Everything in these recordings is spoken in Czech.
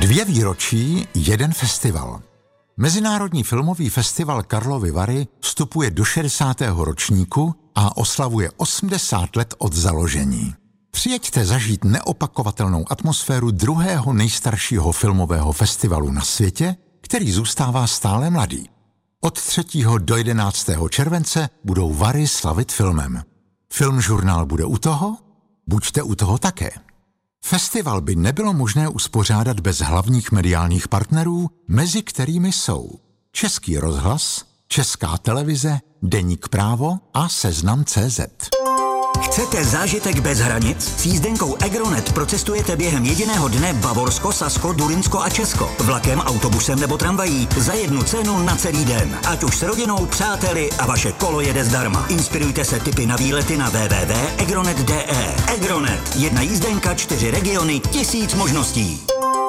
2 výročí, 1 festival. Mezinárodní filmový festival Karlovy Vary vstupuje do 60. ročníku a oslavuje 80 let od založení. Přijeďte zažít neopakovatelnou atmosféru druhého nejstaršího filmového festivalu na světě, který zůstává stále mladý. Od 3. do 11. července budou Vary slavit filmem. Filmžurnál bude u toho? Buďte u toho také. Festival by nebylo možné uspořádat bez hlavních mediálních partnerů, mezi kterými jsou Český rozhlas, Česká televize, Deník Právo a Seznam.cz. Chcete zážitek bez hranic? S jízdenkou Egronet procestujete během jediného dne Bavorsko, Sasko, Durinsko a Česko. Vlakem, autobusem nebo tramvají za jednu cenu na celý den. Ať už s rodinou, přáteli a vaše kolo jede zdarma. Inspirujte se tipy na výlety na www.egronet.de. Egronet. 1 jízdenka, 4 regiony, 1000 možností.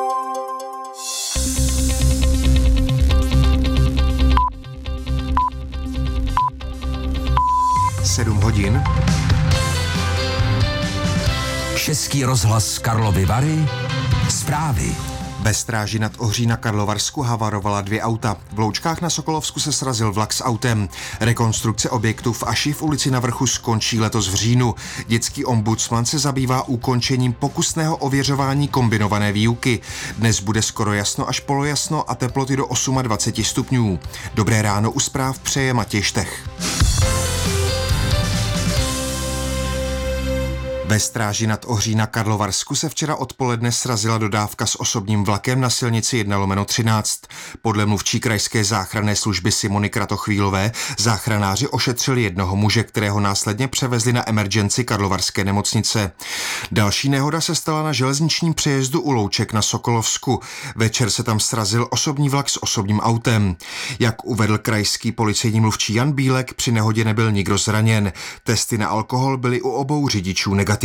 Sedm hodin. Český rozhlas Karlovy Vary. Zprávy. Ve Stráži nad Ohří na Karlovarsku havarovala 2 auta. V Loučkách na Sokolovsku se srazil vlak s autem. Rekonstrukce objektu v Aši v ulici Na Vrchu skončí letos v říjnu. Dětský ombudsman se zabývá ukončením pokusného ověřování kombinované výuky. Dnes bude skoro jasno až polojasno a teploty do 28 stupňů. Dobré ráno u zpráv přeje Matěj Štech. Ve Stráži nad Ohří na Karlovarsku se včera odpoledne srazila dodávka s osobním vlakem na silnici 1/13. Podle mluvčí krajské záchranné služby Simony Kratochvílové záchranáři ošetřili jednoho muže, kterého následně převezli na emergenci Karlovarské nemocnice. Další nehoda se stala na železničním přejezdu u Louček na Sokolovsku. Večer se tam srazil osobní vlak s osobním autem. Jak uvedl krajský policejní mluvčí Jan Bílek, při nehodě nebyl nikdo zraněn. Testy na alkohol byly u obou řidičů negativní.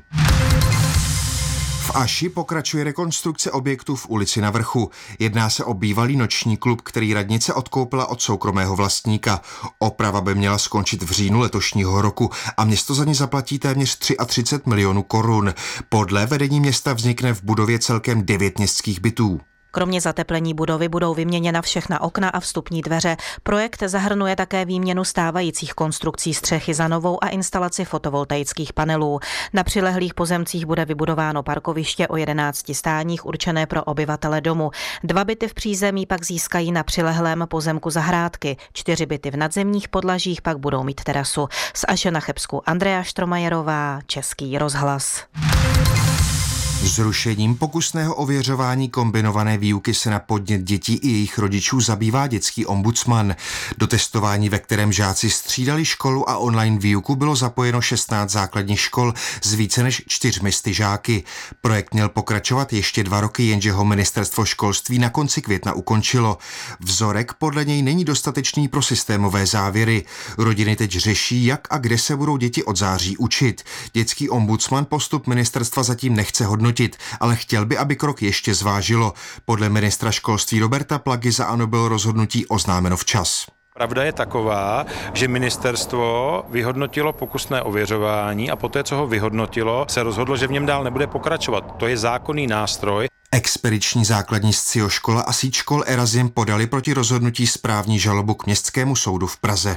V Aši pokračuje rekonstrukce objektu v ulici Na Vrchu. Jedná se o bývalý noční klub, který radnice odkoupila od soukromého vlastníka. Oprava by měla skončit v říjnu letošního roku a město za ní zaplatí téměř 33 milionů korun. Podle vedení města vznikne v budově celkem 9 městských bytů. Kromě zateplení budovy budou vyměněna všechna okna a vstupní dveře. Projekt zahrnuje také výměnu stávajících konstrukcí střechy za novou a instalaci fotovoltaických panelů. Na přilehlých pozemcích bude vybudováno parkoviště o 11 stáních určené pro obyvatele domu. 2 byty v přízemí pak získají na přilehlém pozemku zahrádky. 4 byty v nadzemních podlažích pak budou mít terasu. Z Aše na Chebsku Andrea Štromajerová, Český rozhlas. Zrušením pokusného ověřování kombinované výuky se na podnět dětí i jejich rodičů zabývá dětský ombudsman. Do testování, ve kterém žáci střídali školu a online výuku, bylo zapojeno 16 základních škol s více než 400 žáky. Projekt měl pokračovat ještě 2 roky, jenže ho ministerstvo školství na konci května ukončilo. Vzorek podle něj není dostatečný pro systémové závěry. Rodiny teď řeší, jak a kde se budou děti od září učit. Dětský ombudsman postup ministerstva zatím nechce hodnotit, ale chtěl by, aby krok ještě zvážilo. Podle ministra školství Roberta Plagy za ANO bylo rozhodnutí oznámeno včas. Pravda je taková, že ministerstvo vyhodnotilo pokusné ověřování a poté, co ho vyhodnotilo, se rozhodlo, že v něm dál nebude pokračovat. To je zákonný nástroj. Expediční základní scioškola a síť škol Erazim podali proti rozhodnutí správní žalobu k Městskému soudu v Praze.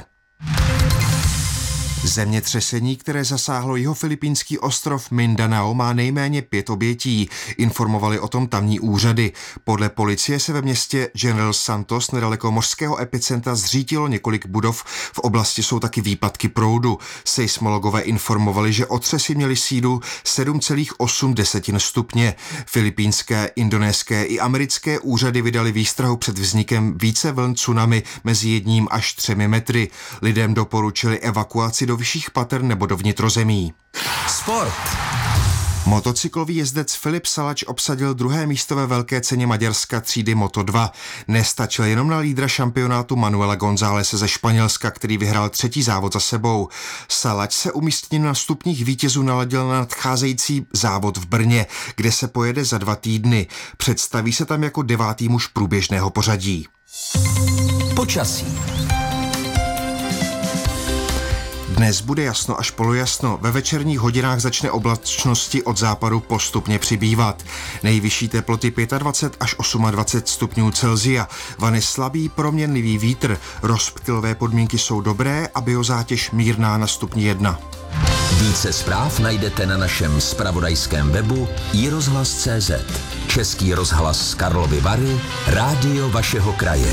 Zemětřesení, které zasáhlo jihofilipínský ostrov Mindanao, má nejméně 5 obětí. Informovali o tom tamní úřady. Podle policie se ve městě General Santos nedaleko mořského epicentra zřítilo několik budov. V oblasti jsou taky výpadky proudu. Seismologové informovali, že otřesy měly sílu 7,8 stupně. Filipínské, indonéské i americké úřady vydali výstrahu před vznikem více vln tsunami mezi 1 až 3 metry. Lidem doporučili evakuaci do vyšších pater nebo do vnitrozemí. Sport. Motocyklový jezdec Filip Salač obsadil 2. místo ve velké ceně Maďarska třídy Moto2. Nestačil jenom na lídra šampionátu Manuela Gonzálese ze Španělska, který vyhrál 3. závod za sebou. Salač se umístěním na stupních vítězů naladil na nadcházející závod v Brně, kde se pojede za 2 týdny. Představí se tam jako 9. muž průběžného pořadí. Počasí. Dnes bude jasno až polojasno, ve večerních hodinách začne oblačnosti od západu postupně přibývat. Nejvyšší teploty 25 až 28 stupňů Celsia. Vane slabý proměnlivý vítr, rozptylové podmínky jsou dobré a biozátěž mírná na stupni 1. Více zpráv najdete na našem zpravodajském webu iRozhlas.cz. Český rozhlas Karlovy Vary, rádio vašeho kraje.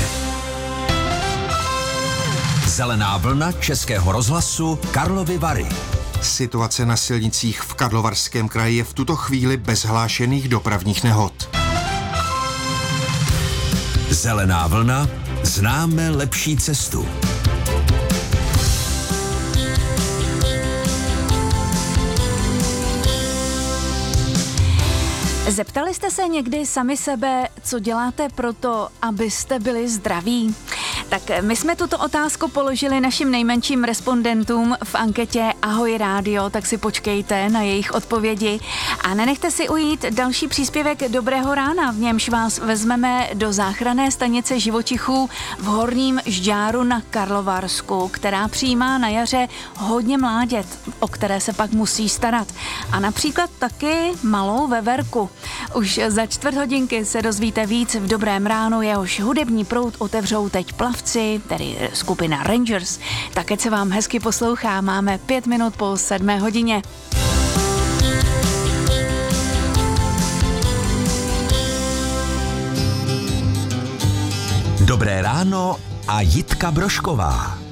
Zelená vlna Českého rozhlasu Karlovy Vary. Situace na silnicích v Karlovarském kraji je v tuto chvíli bez hlášených dopravních nehod. Zelená vlna, známe lepší cestu. Zeptali jste se někdy sami sebe, co děláte proto, abyste byli zdraví? Tak my jsme tuto otázku položili našim nejmenším respondentům v anketě Ahoj rádio, tak si počkejte na jejich odpovědi a nenechte si ujít další příspěvek Dobrého rána, v němž vás vezmeme do záchranné stanice živočichů v Horním Žďáru na Karlovarsku, která přijímá na jaře hodně mláďat, o které se pak musí starat. A například taky malou veverku. Už za 4 hodinky se dozvíte víc v Dobrém ránu, jehož hudební proud otevřou teď Plavci, tedy skupina Rangers. Také se vám hezky poslouchá, máme 5 minut po 7 hodině. Dobré ráno a Jitka Brošková.